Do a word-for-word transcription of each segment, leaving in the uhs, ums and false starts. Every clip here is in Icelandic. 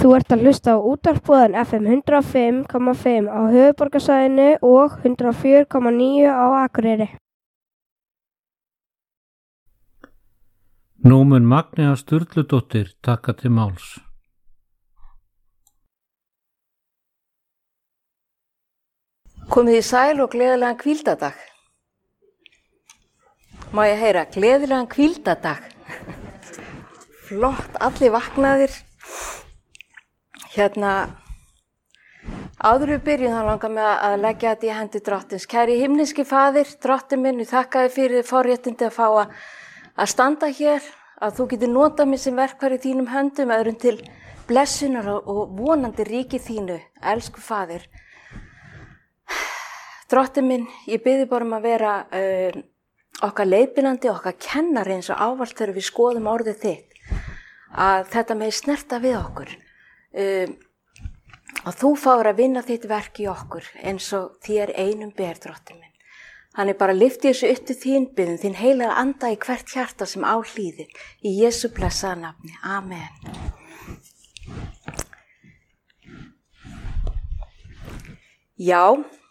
Þú ert að hlusta á útvarpsboðan F M hundrað og fimm komma fimm á höfuðborgarsvæðinu og hundrað og fjögur komma níu á Akureyri. Nú mun Magnea Sturludóttir taka til máls. Komið í sæl og gleðilegan hvíldadag. Má ég heyra, gleðilegan hvíldadag. Flott, allir vaknaðir. Hérna, áður við byrjum þá langar mig að leggja þetta í hendi drottins. Kæri himneski faðir, drottin minn, ég þakka þér fyrir forréttindi að fá að, að standa hér, að þú getur notað mig sem verkfæri í þínum höndum, öðrum til blessunar og, og vonandi ríki þínu, elsku faðir. Drottin minn, ég biði bara um að vera uh, okkar leiðbeinandi, okkar kennari eins og ávallt þegar við skoðum orðið þitt, að þetta megi snerta við okkur. Um, að þú fáir að vinna þitt verk í okkur eins og þér einum ber, drottin minn. Þannig bara lyfti þessu upp til þín, biðum þín heilaga anda í hvert hjarta sem á hlýðir. Í Jesú blessaða nafni. Amen. Já.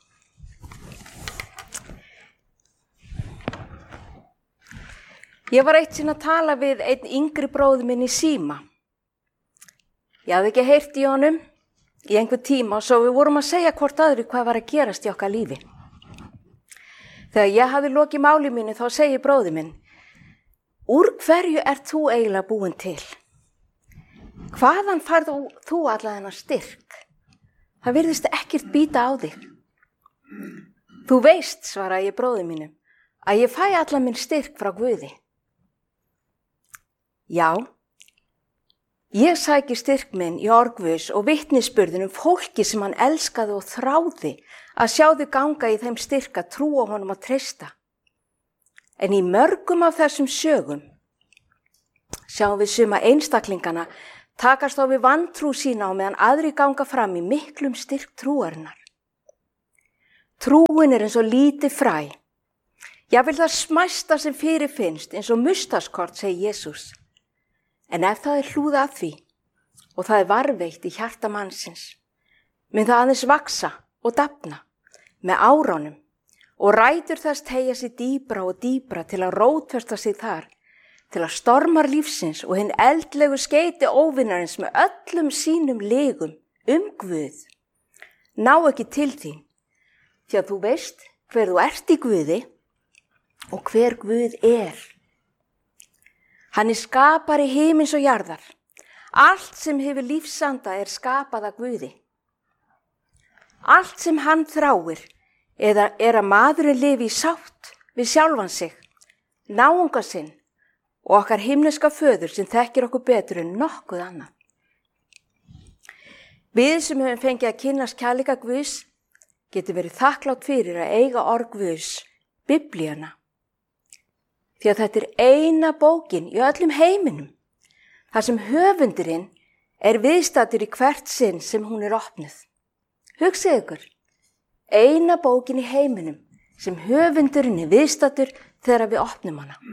Ég var eitt sinn að tala við einn yngri bróður minn í síma. Ég hafði ekki heyrt í honum í einhver tíma og svo við vorum að segja hvort öðru hvað var að gerast í okkar lífi. Þegar ég hafði lokið máli mínu þá segi bróðir minn, úr hverju ert þú eiginlega búin til? Hvaðan færðu þú alla þennan styrk? Það virðist ekkert bíta á þig. Þú veist, svaraði ég bróðir mínum, að ég fæ alla minn styrk frá Guði. Já. Ég sæki styrk minn í orgvus og vitnisburðinum fólki sem hann elskaði og þráði að sjá þau ganga í þeim styrk að trúa honum að treysta. En í mörgum af þessum sögum sjáum við suma einstaklingana takast á við vantrú sína á meðan aðri ganga fram í miklum styrk trúarinnar. Trúin er eins og lítið fræ. Ég vil það smæsta sem fyrirfinnst eins og mustaskort, segir Jesús. En ef það er hlúð að því og það er varveitt í hjarta mannsins, mun það aðeins vaksa og dafna með áránum og rætur þess teygja sig dýpra og dýpra til að rótfesta sig þar, til að stormar lífsins og hinn eldlegu skeyti óvinarins með öllum sínum legum um Guð ná ekki til þín, því að þú veist hver þú ert í Guði og hver Guð er. Hann er skapari himins og jarðar. Allt sem hefur lífsanda er skapað af Guði. Allt sem hann þráir eða er að maðurinn lifi í sátt við sjálfan sig, náunga sinn og okkar himneska föður sem þekkir okkur betur en nokkuð annað. Við sem höfum fengið að kynnast kærleika Guðs getum verið þakklátt fyrir að eiga orð Guðs, Biblíuna. Því að þetta er eina bókin í öllum heiminum, þar sem höfundurinn er viðstaddur í hvert sinn sem hún er opnuð. Hugsið ykkur, eina bókin í heiminum sem höfundurinn er viðstaddur þegar við opnum hana.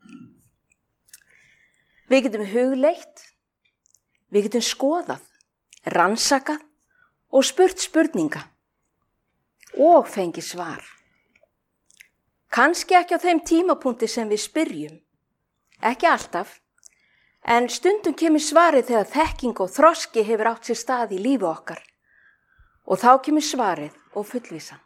Við getum hugleitt, við getum skoðað, rannsakað og spurt spurninga og fengið svar. Kannski ekki á þeim tímapunkti sem við spyrjum, ekki alltaf, en stundum kemur svarið þegar þekking og þroski hefur átt sér stað í lífi okkar og þá kemur svarið og fullvísan.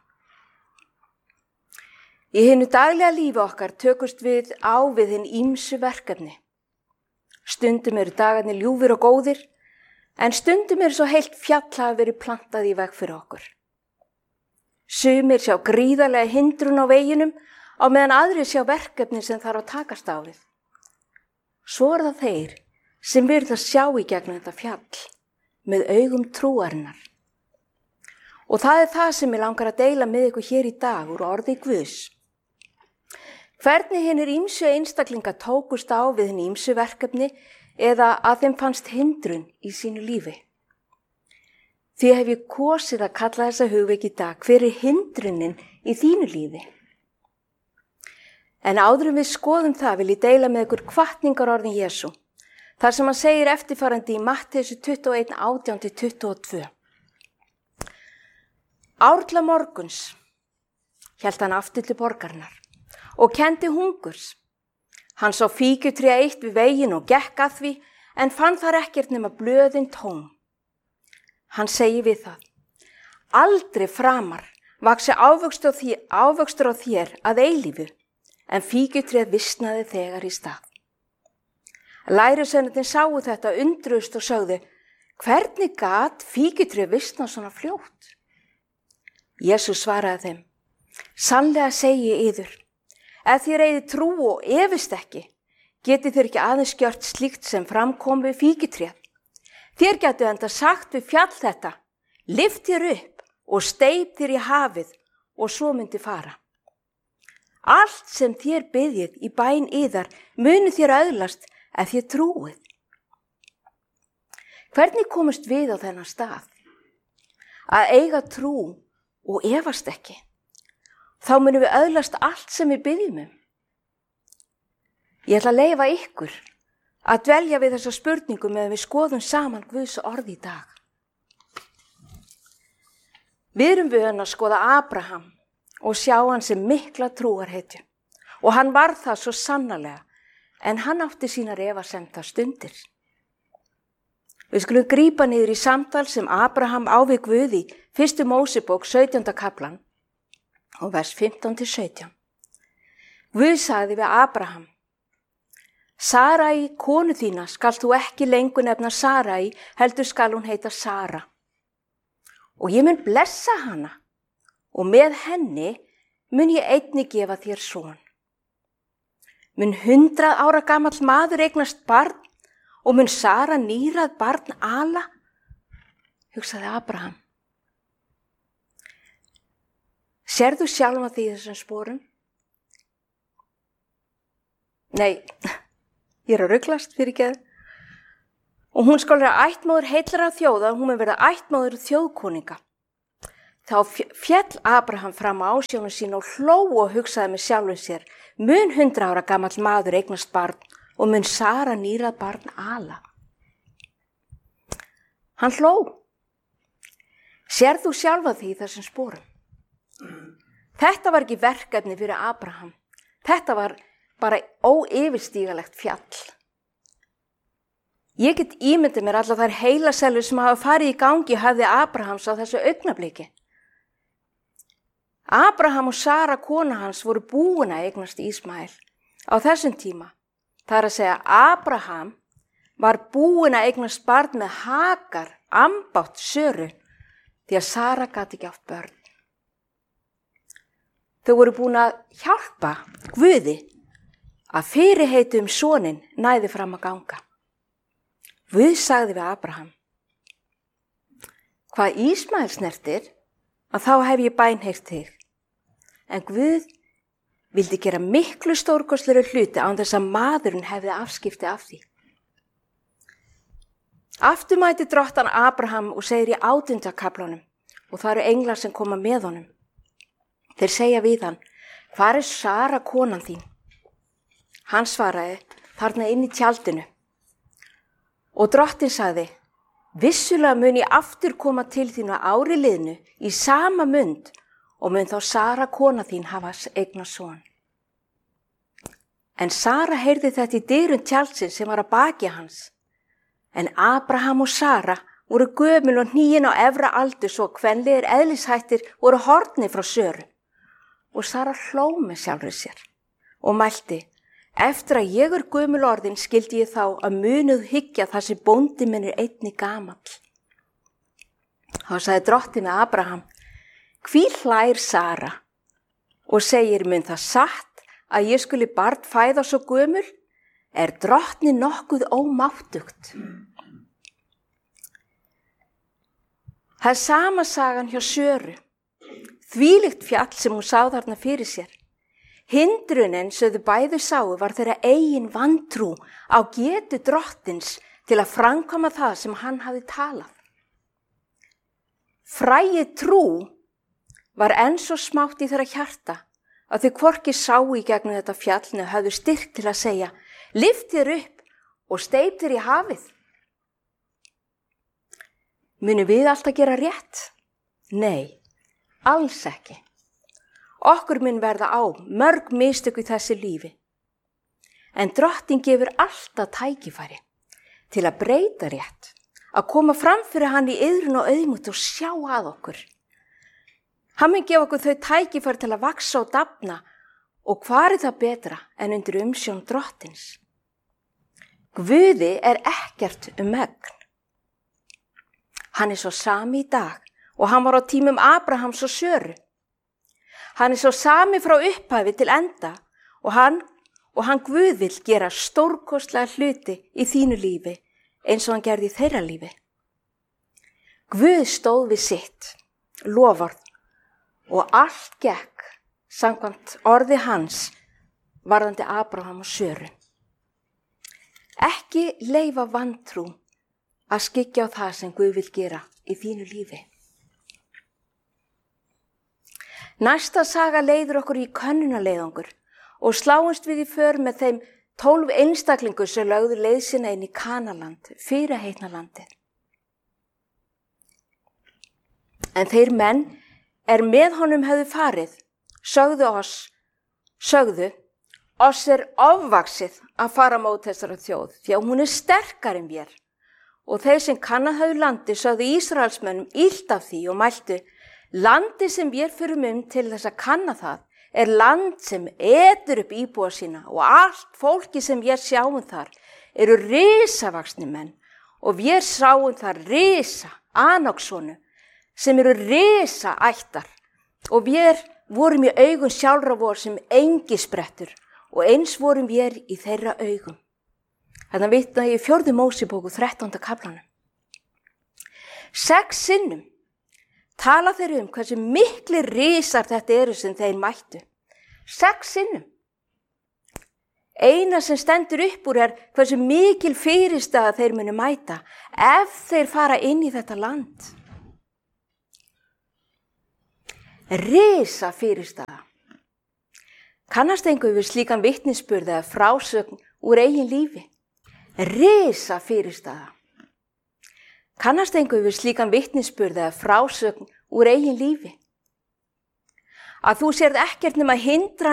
Í hinu daglega lífi okkar tökust við á við hinn ýmsu verkefni. Stundum eru dagarnir ljúfir og góðir, en stundum eru svo heilt fjall hafa verið plantað í veg fyrir okkur. Sumir sjá gríðarlega hindrun á veginum á meðan aðrir sjá verkefni sem þarf að takast á við. Svo er það þeir sem virðast sjá í gegnum þetta fjall með augum trúarinnar. Og það er það sem ég langar að deila með ykkur hér í dag úr orði Guðs. Hvernig hinnir ýmsu einstaklinga tókust á við hinn ýmsu verkefni eða að þeim fannst hindrun í sínu lífi. Því hef ég kosið að kalla þessa hugveik í dag, hver er hindrunin í þínu lífi? En áður en við skoðum það vil ég deila með ykkur hvatningarorðin Jesú, þar sem hann segir eftirfarandi í Mattheus tuttugu og eitt, átján til tuttugu og tvö. Árla morguns hélt hann aftur til borgarinnar og kendi hungurs. Hann sá fíkjutré eitt við veginn og gekk að því, en fann þar ekkert nema blöðin tóm. Hann segir við það: aldrei framar vaxi ávöxtur á þér, ávöxtur á þér að eilífu, en fíkjutréð visnaði þegar í stað. Lærisveinarnir sáu þetta, undruðust og sögðu: hvernig gat fíkjutréð visnað svona fljótt? Jesús svaraði þeim: sannlega segi ég yður, ef þér eigið trú og efist ekki, getið þér ekki aðeins gjört slíkt sem framkom við fíkjutréð. Þér getur enda sagt við fjall þetta: lyft þér upp og steyp þér í hafið, og svo myndi fara. Allt sem þér biðjið í bæn yðar munu þér öðlast ef þér trúið. Hvernig komust við á þennan stað? Að eiga trú og efast ekki. Þá munum við öðlast allt sem við biðjum um. Ég ætla að leyfa ykkur að dvelja við þessa spurningu meðan við skoðum saman Guðs orð í dag. Við erum vön að skoða Abraham og sjá hann sem mikla trúarhetju, og hann var það svo sannarlega, en hann átti sínar efasemda stundir. Við skulum grípa niður í samtal sem Abraham á við Guð í fyrstu Mósebók sautjánda kaflan og vers fimmtán til sautján. Guð sagði við Abraham: Sarai, konu þína, skal þú ekki lengur nefna Sarai, heldur skal hún heita Sara. Og ég mun blessa hana, og með henni mun ég einnig gefa þér son. Mun hundrað ára gamall maður eignast barn, og mun Sara nýrað barn ala? Hugsaði Abraham. Sérðu sjálfa því þessum sporum? Nei, ég er að ruglast fyrir ekki. Og hún skal vera ættmóðir heillara þjóða, og hún mun verða ættmóðir þjóðkoninga. Þá féll Abraham fram á ásjónu sín og hló og hugsaði með sjálfum sér: mun hundra ára gamall maður eignast barn, og mun Sara nýrað barn ala? Hann hló. Sérð þú sjálfa því þessum sporum? Þetta var ekki verkefni fyrir Abraham. Þetta var bara óyfirstígalegt fjall. Ég get ímyndið mér allar þær heilaselur sem hafa farið í gangi hafði Abrahams á þessu augnabliki. Abraham og Sara, kona hans, voru búin að eignast Ísmael á þessum tíma. Það er að segja, Abraham var búin að eignast barn með Hagar, ambátt Söru, því að Sara gat ekki átt börn. Þau voru búin að hjálpa Guði að fyrirheiti um soninn næði fram að ganga. Guð sagði við Abraham: hvað Ísmael snertir, að þá hef ég bænheyrt þig. En Guð vildi gera miklu stórkostlegri hluti án þess að maðurinn hefði afskipti af því. Aftur mæti drottan Abraham og segir í átjánda kaflanum, og það eru englar sem koma með honum. Þeir segja við hann: hvar er Sara, konan þín? Hann svaraði: þarna inn í tjaldinu. Og drottin sagði: vissulega mun ég aftur koma til þín á ári liðnu í sama mund, og mun þá Sara, kona þín, hafa eignast son. En Sara heyrði þetta í dyrum tjaldsins sem var að baki hans. En Abraham og Sara voru gömul og hníin á efra aldur, svo kvenlegir eðlishættir voru horfnir frá Söru. Og Sara hló með sjálfri sér og mælti: eftir að ég er gömul orðin skildi ég þá að munuð hyggja þar sem bóndi minn er einnig gamall. Þá sagði drottin við Abraham: hví hlær Sara? Og segir: mun það satt að ég skuli barn fæða svo gömul? Er drottni nokkuð ómáttugt? Það er sama sagan hjá Söru. Þvílíkt fjall sem hún sá þarna fyrir sér. Hindrunin sem þau bæði sáu var þeirra eigin vantrú á getu drottins til að framkvæma það sem hann hafði talað. Fræið trú var enn svo smátt í þeirra hjarta að þau hvorki sáu í gegnum þetta fjall, né höfðu styrk til að segja: lyft þér upp og steyptir í hafið. Munum við alltaf gera rétt? Nei, alls ekki. Okkur mun verða á mörg mistök í þessu lífi. En Drottinn gefur alltaf tækifæri til að breyta rétt, að koma fram fyrir hann í iðrun og auðmút og sjá að okkur. Hann mun gefa okkur þau tækifæri til að vaksa og dafna og hvar er það betra en undir umsjón Drottins? Guði er ekkert um megn. Hann er svo sami í dag og hann var á tímum Abrahams og Söru. Hann er svo sami frá upphafi til enda og hann, og hann Guð vill gera stórkostlega hluti í þínu lífi eins og hann gerði í þeirra lífi. Guð stóð við sitt, loforð og allt gekk samkvæmt orði hans varðandi Abraham og Söru. Ekki leyfa vantrú að skyggja á það sem Guð vill gera í þínu lífi. Næsta saga leiðir okkur í könnunarleiðangur og sláumst við í för með þeim tólf einstaklingur sem lögðu leið sína inn í Kanaland, fyrirheitna landið. En þeir menn er með honum höfðu farið, sögðu oss, sögðu, oss er ofvaxið að fara mót þessara þjóð, því að hún er sterkar en vér. Og þeir sem kannað höfðu landi sögðu Ísraelsmönnum illt af því og mæltu, landi sem vér förum um til þess að kanna það er land sem etur upp íbúa sína og allt fólki sem vér sjáum þar eru risavaxni menn og vér sjáum þar risa Anaksonu sem eru risa ættar og vér vorum í augum sjálfra vor sem engisprettur og eins vorum vér í þeirra augum. Þannig að vitna í fjórðu Mósebók þrettánda kaflanum. Sex sinnum tala þeir um hversu mikli risar þetta eru sem þeir mættu. Sex sinnum. Eina sem stendur upp úr er hversu mikil fyrirstaða þeir munu mæta ef þeir fara inn í þetta land. Risa fyrirstaða. Kannast einhver við slíkan vitnisburð eða frásögn úr eigin lífi? Risa fyrirstaða. Kannast einhver við slíkan vitnisburð eða frásögn úr eigin lífi? Að þú sérð ekkert nema hindran